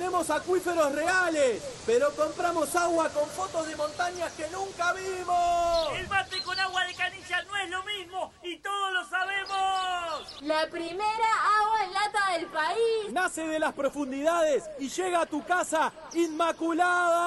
Tenemos acuíferos reales, pero compramos agua con fotos de montañas que nunca vimos. El mate con agua de canilla no es lo mismo y todos lo sabemos. La primera agua en lata del país. Nace de las profundidades y llega a tu casa inmaculada.